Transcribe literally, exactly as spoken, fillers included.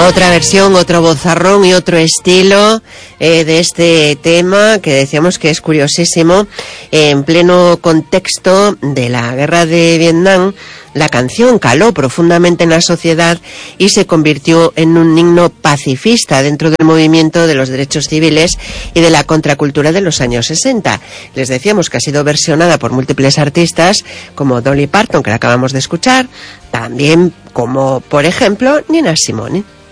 Otra versión, otro vozarrón y otro estilo eh, de este tema que decíamos que es curiosísimo. En pleno contexto de la guerra de Vietnam, la canción caló profundamente en la sociedad y se convirtió en un himno pacifista dentro del movimiento de los derechos civiles y de la contracultura de los años sesenta. Les decíamos que ha sido versionada por múltiples artistas como Dolly Parton, que la acabamos de escuchar, también como, por ejemplo, Nina Simone.